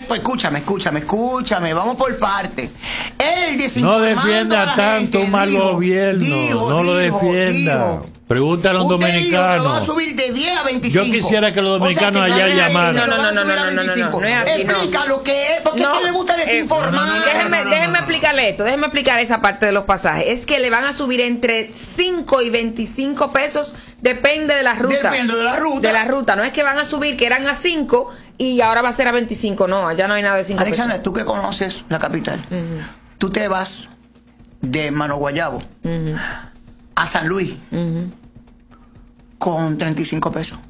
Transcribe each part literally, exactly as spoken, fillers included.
pues escúchame, escúchame, escúchame, vamos por parte. Él No desinformando defienda a la tanto gente, un mal dijo, gobierno, dijo, no lo dijo, defienda. dijo. Pregúntale a un Usted dijo que lo van a dominicano. subir de diez a veinticinco. Yo quisiera que los O sea, dominicanos que allá no es así, llamaran. que lo No, no, van a no, subir no, a no, no, no, veinticinco. no es así, no. Explica lo que es, porque No, es que le gusta eh, desinformar. Déjeme, déjeme explicarle esto, déjeme explicar esa parte de los pasajes. Es que le van a subir entre cinco y veinticinco pesos, depende de la ruta. Depende de la ruta. De la ruta, no es que van a subir, que eran a cinco y ahora va a ser a veinticinco, no, allá no hay nada de cinco Alexandra, pesos. tú que conoces la capital, Uh-huh. tú te vas de Mano Guayabo Uh-huh. a San Luis Uh-huh. con treinta y cinco pesos.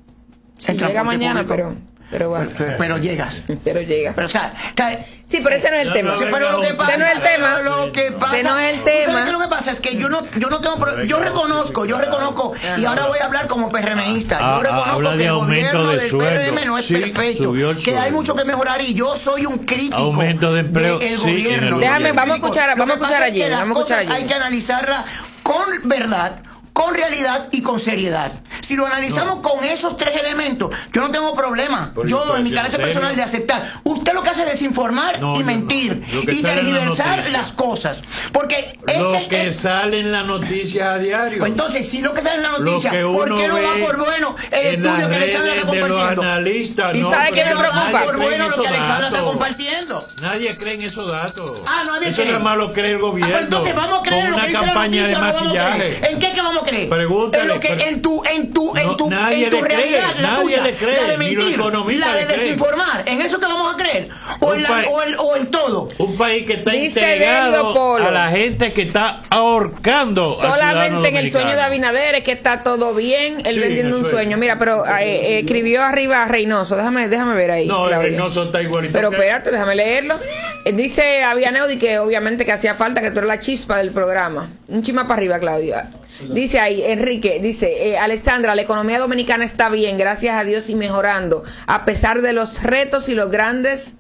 Sí, En llega transporte mañana, público. pero, pero bueno. Pero, pero- pero llegas. Pero llega. Pero, o sea, está- Sí, pero ese no es el tema. no, Sí, pero lo que pasa, Ese no es el tema. lo que pasa, Ese no es el ¿tú sabes tema. qué lo que pasa? Es que yo no, yo no tengo, pro- yo reconozco, yo reconozco, y ahora voy a hablar como PRMista. Ah, Yo reconozco habla de que el aumento gobierno de del sueldo. P R M no es Sí, perfecto, subió el que hay sueldo. mucho que mejorar y yo soy un crítico Aumento de empleo, del sí, en el gobierno. Déjame, Yo soy vamos a crítico. escuchar- Lo vamos a que pasa escuchar es que allí, las vamos a escuchar cosas allí. hay que analizarlas con verdad, con realidad y con seriedad. Si lo analizamos No. con esos tres elementos, yo no tengo problema. Pero Yo, yo en mi estoy carácter serio. personal, de aceptar. Usted lo que hace es desinformar No, y yo no. mentir Lo que y sale en la tergiversar noticia. las cosas. Porque Lo este- que este- sale en las noticias a diario. pues entonces, si lo que sale en la Lo noticia, que ¿por uno qué no da ve por bueno el en las estudio que Alexandra redes está de los compartiendo? analistas, ¿Y no, sabe qué pero me preocupa? nadie Por cree en bueno lo que esos Alexandra está datos. compartiendo. Nadie cree en esos datos. Ah, nadie Eso cree. nada más lo cree el gobierno. Ah, pues entonces vamos a creer con en lo una que dice la campaña noticia, de ¿o no vamos a maquillaje. creer? ¿En qué que vamos a creer? Pregúntale, En lo que pero- en tu en tu en No, tu nadie en tu le cree, realidad, la nadie tuya, le cree, la de ni los mentir, economistas la de le creen. desinformar, ¿en eso que vamos a creer? O Un en, la, país- o, el, o en todo. Un país que está Dice integrado Delio Polo. a la gente que está ahorcando al ciudadano Solamente en el sueño de dominicano. Abinader es que está todo bien, él Sí, vendiendo en el un sueño. sueño. Mira, pero eh, eh, escribió arriba a Reynoso, déjame, déjame ver ahí. No, el Claudia. Reynoso está igualito. Pero que- espérate, déjame leerlo. Eh, Dice Avianeudi que obviamente que hacía falta, que tú eres la chispa del programa. Un chisma para arriba, Claudia. Dice ahí, Enrique, dice, eh, Alexandra, la economía dominicana está bien, gracias a Dios y mejorando, a pesar de los retos y los grandes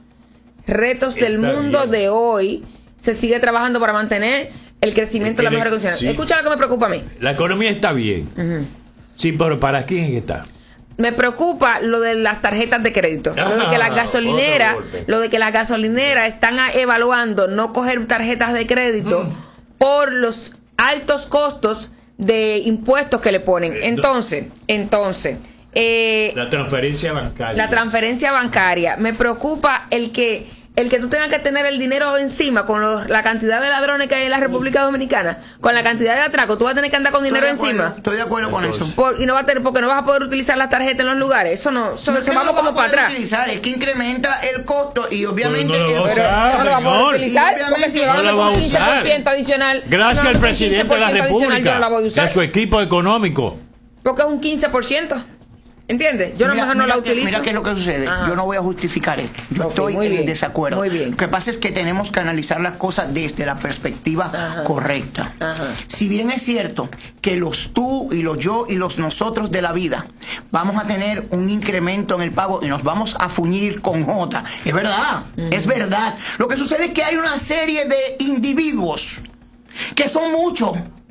retos del Está mundo bien. de hoy, se sigue trabajando para mantener el crecimiento de las Tiene- mejores condiciones. sí. Escucha lo que me preocupa a mí. La economía está bien. Ujú. Sí, pero ¿para quién es que está? Me preocupa lo de las tarjetas de crédito, lo de que las Ah, gasolineras, otro golpe. lo de que las gasolineras están a- evaluando no coger tarjetas de crédito Mm. por los altos costos de impuestos que le ponen. Eh, Entonces, entonces, eh, La transferencia bancaria. la transferencia bancaria. Me preocupa el que el que tú tengas que tener el dinero encima con los- la cantidad de ladrones que hay en la República Dominicana, con la cantidad de atracos, tú vas a tener que andar con dinero Estoy de acuerdo, encima. Estoy de acuerdo con eso. Por- y no va a tener, porque no vas a poder utilizar las tarjetas en los lugares. Eso no, eso, No es eso que no vamos lo como va a para poder atrás. utilizar, es que incrementa el costo y obviamente Pero no lo el- va a Pero usar, eso no lo vamos a señor. utilizar, Y porque si obviamente van a no lo va a un quince por ciento usar. adicional. Gracias no, al un presidente de la quince por ciento adicional, yo no la voy a República, usar, a su equipo económico. porque es un quince por ciento. ¿Entiendes? Yo a lo Mira, mejor no la mira que- utilizo. Mira qué es lo que sucede. Ajá. Yo no voy a justificar esto. Yo Ok, estoy muy en bien, desacuerdo. muy bien. Lo que pasa es que tenemos que analizar las cosas desde la perspectiva Ajá. correcta. Ajá. Si bien es cierto que los tú y los yo y los nosotros de la vida vamos a tener un incremento en el pago y nos vamos a fuñir con J. Es verdad, es verdad. Lo que sucede es que hay una serie de individuos que son muchos,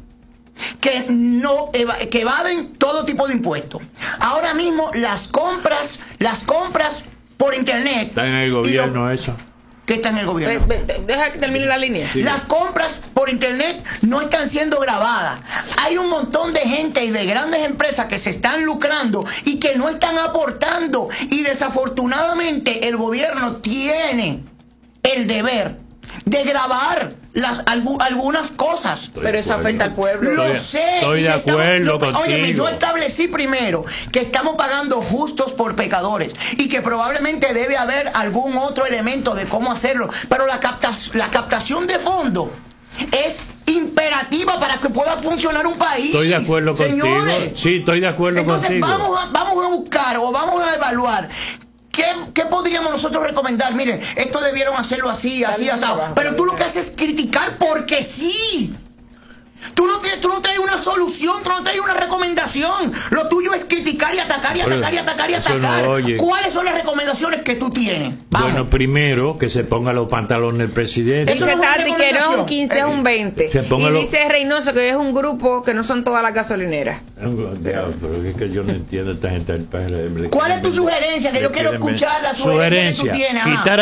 que no eva- que evaden todo tipo de impuestos. Ahora mismo las compras, las compras por internet. Está en el y lo- gobierno eso. ¿Qué está en el gobierno? Ve- ve- Deja que termine la línea. Sí. Las compras por internet no están siendo grabadas. Hay un montón de gente y de grandes empresas que se están lucrando y que no están aportando. Y desafortunadamente el gobierno tiene el deber de grabar las, algu- algunas cosas. Pero eso afecta al pueblo. Lo Estoy- sé. estoy y de estamos- acuerdo yo- óyeme, contigo. yo establecí primero que estamos pagando justos por pecadores y que probablemente debe haber algún otro elemento de cómo hacerlo. Pero la, captas- la captación de fondos es imperativa para que pueda funcionar un país. Estoy de acuerdo contigo. Señores. Sí, estoy de acuerdo Entonces contigo. vamos a, vamos a buscar o vamos a evaluar. ¿Qué, ¿Qué podríamos nosotros recomendar? Miren, esto debieron hacerlo así, así, Dale, asado. trabajo, Pero tú lo dale. que haces es criticar porque sí. Tú no, tienes, tú no traes una solución, tú no traes una recomendación. Lo tuyo es criticar y atacar y Pero atacar y atacar y eso no atacar. oye. ¿Cuáles son las recomendaciones que tú tienes? Vamos. Bueno, primero que se ponga los pantalones el presidente. Eso Dice no es una Tati que no es un recomendación. quince, es un veinte. Se ponga Y lo- dice Reynoso que es un grupo que no son todas las gasolineras. Diablo, pero es que yo no entiendo a esta gente del P R M. ¿Cuál es tu sugerencia? Que yo quiero escuchar la sugerencia que tú Sugerencia, tienes. Ajá. quitar